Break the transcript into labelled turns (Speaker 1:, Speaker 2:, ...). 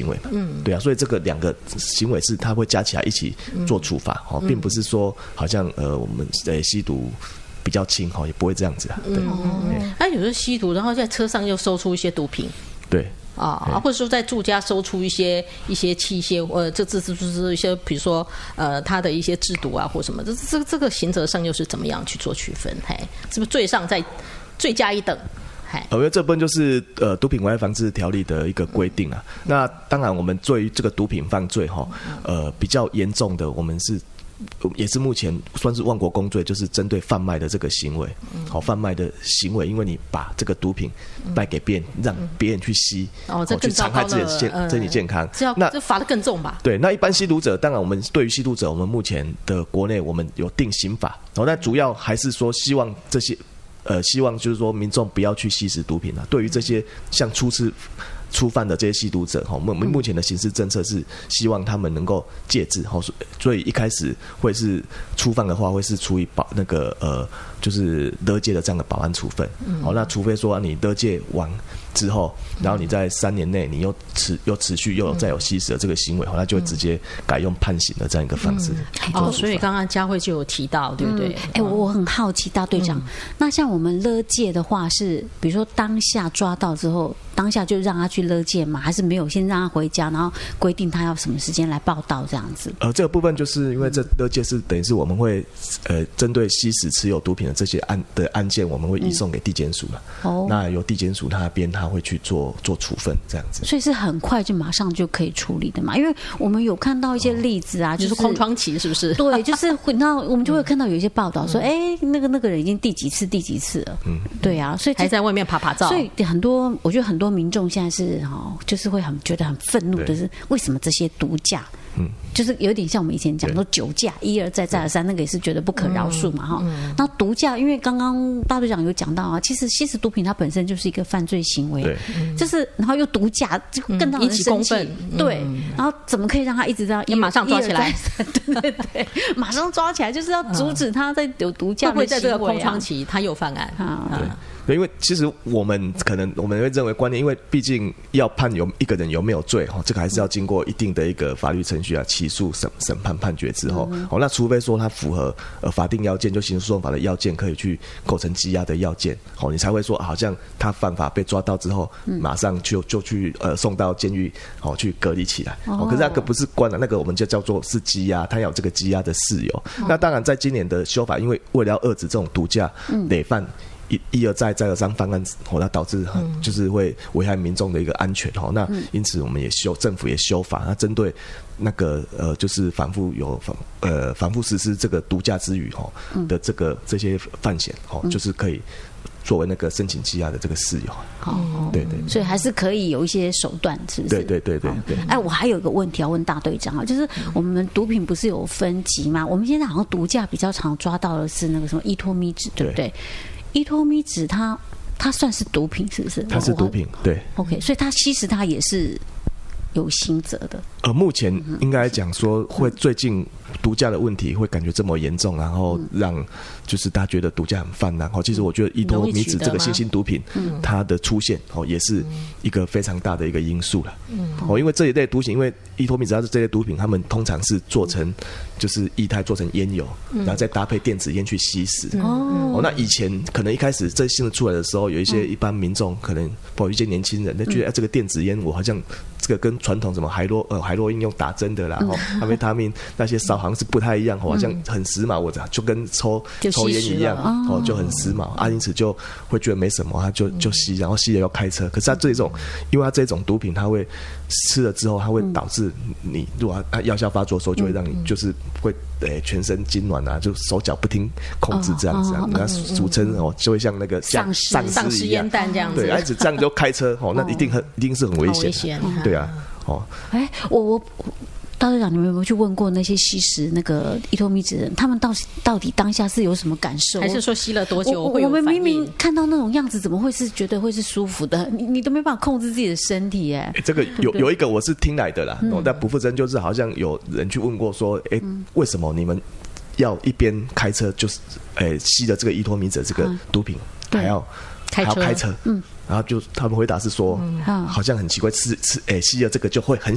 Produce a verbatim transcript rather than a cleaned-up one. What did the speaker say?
Speaker 1: 为嘛，嗯，对啊，所以这个两个行为是它会加起来一起做处罚，哦，并不是说好像呃我们呃吸毒比较轻哈，也不会这样子啊。对，
Speaker 2: 嗯，他、啊、有时候吸毒，然后在车上又搜出一些毒品，
Speaker 1: 对
Speaker 2: 啊，或者说在住家搜出一些一些器械，呃，这这这是一些比如说呃他的一些制毒啊或什么，这这这个刑责上又是怎么样去做区分？嘿，是不是罪上再罪加一等？呃，
Speaker 1: 因为这部分就是呃毒品危害防治条例的一个规定啊。那当然，我们对于这个毒品犯罪哈，呃比较严重的，我们是也是目前算是万国公罪，就是针对贩卖的这个行为，好、贩卖的行为，因为你把这个毒品卖给别人，让别人去吸，
Speaker 2: 哦，这更糟糕了，
Speaker 1: 去残害自己的身体健康，
Speaker 2: 这要那这罚得更重吧？
Speaker 1: 对，那一般吸毒者，当然我们对于吸毒者，我们目前的国内我们有定刑法，然后但主要还是说希望这些。呃，希望就是说民众不要去吸食毒品啊。对于这些像初次初犯的这些吸毒者，哈，我们目前的刑事政策是希望他们能够戒治，哈，所以一开始会是初犯的话，会是处以保那个呃，就是勒戒的这样的保安处分。好，那除非说你勒戒完之后，然后你在三年内你又持又持续又有再有吸食的这个行为，那就会直接改用判刑的这样一个方式。
Speaker 2: 嗯、哦，所以刚刚佳慧就有提到，对不对？
Speaker 3: 哎、嗯欸，我很好奇，大队长，嗯、那像我们勒戒的话是，比如说当下抓到之后，当下就让他去勒戒吗？还是没有先让他回家，然后规定他要什么时间来报到这样子？
Speaker 1: 呃，这个部分就是因为这勒戒是等于是我们会呃针对吸食持有毒品的这些案的案件，我们会移送给地检署了。哦、嗯，那由地检署那边他会去做做处分这样子，
Speaker 3: 所以是很快就马上就可以处理的嘛。因为我们有看到一些例子啊，哦、
Speaker 2: 就是空窗期，是不是？
Speaker 3: 对，就是那我们就会看到有一些报道说，哎、嗯，那个那个人已经第几次第几次了，嗯，对啊，所以
Speaker 2: 还在外面爬爬照。
Speaker 3: 所以很多，我觉得很多民众现在是哦，就是会很觉得很愤怒的是，为什么这些毒驾？嗯，就是有点像我们以前讲说酒驾一而再再而三，那个也是觉得不可饶恕嘛哈。嗯嗯、那毒驾，因为刚刚大队长有讲到啊，其实吸食毒品它本身就是一个犯罪行为，嗯、就是然后又毒驾，就更让人生气。嗯、对，然后怎么可以让他一直这样？
Speaker 2: 你马上抓起来，
Speaker 3: 对对对，马上抓起来，就是要阻止他在有毒驾的行为、啊。会不会
Speaker 2: 在这个空窗期他又犯案啊？
Speaker 1: 对。对，因为其实我们可能我们会认为观念，因为毕竟要判有一个人有没有罪哈，这个还是要经过一定的一个法律程序啊，起诉审审判判决之后，嗯、哦，那除非说他符合呃法定要件，就刑事诉讼法的要件，可以去构成羁押的要件，哦，你才会说、啊、好像他犯法被抓到之后，嗯、马上就就去呃送到监狱哦去隔离起来，哦，可是那个不是关了，那个我们就叫做是羁押，他要有这个羁押的事由。哦、那当然在今年的修法，因为为了要遏制这种毒驾累犯。一一而再再而三犯案，那导致就是会危害民众的一个安全，那因此我们也修政府也修法，那针对那个呃就是反复有反呃反复实施这个毒驾之余的这个这些犯嫌，就是可以作为那个申请羁押的这个事由。
Speaker 3: 哦，
Speaker 1: 对 对, 对，
Speaker 3: 所以还是可以有一些手段，是不是？
Speaker 1: 对对对对对。
Speaker 3: 哎，我还有一个问题要问大队长啊，就是我们毒品不是有分级吗？我们现在好像毒驾比较常抓到的是那个什么依托咪酯，对不对？依托咪酯它它算是毒品是不是？
Speaker 1: 它是毒品，对。
Speaker 3: OK， 所以它其实它也是有刑责的。
Speaker 1: 呃，目前应该讲说，会最近毒驾的问题会感觉这么严重，然后让就是大家觉得毒驾很泛滥。哦，其实我觉得依托咪酯这个新兴毒品，它的出现哦，也是一个非常大的一个因素了。哦，因为这一类毒品，因为依托咪酯它是这类毒品，他们通常是做成就是液态做成烟油，然后再搭配电子烟去吸食。哦，那以前可能一开始这新的出来的时候，有一些一般民众可能包括一些年轻人，他觉得、啊、这个电子烟我好像这个跟传统什么海洛呃海洛因用打针的啦，然后安非他命那些烧好像是不太一样，好像很时髦，我就跟抽抽烟一样，哦，就很时髦啊，因此就会觉得没什么，他就就吸，然后吸了要开车。可是他这种，因为他这种毒品，他会吃了之后，它会导致你如果药效发作的时候，就会让你就是会诶全身痉挛啊，就手脚不听控制这样子啊，那俗称哦就会像那个
Speaker 2: 丧尸丧尸烟弹这样子，
Speaker 1: 对，而且这样就开车哦，那一定很一定是很危险，对啊，哦，
Speaker 3: 哎，我我。大队长，你们有没有去问过那些吸食那个依托咪酯的人？他们到到底当下是有什么感受？
Speaker 2: 还是说吸了多久
Speaker 3: 会有反应？我们明明看到那种样子，怎么会是觉得会是舒服的？你你都没办法控制自己的身体哎、
Speaker 1: 欸。这个有有一个我是听来的啦，嗯、但不负责任就是好像有人去问过说，哎、欸，嗯、为什么你们要一边开车就是诶、欸、吸了这个依托咪酯这个毒品，嗯、还要还要开车？嗯。然后就他们回答是说，嗯、好像很奇怪，吃吃诶吸了这个就会很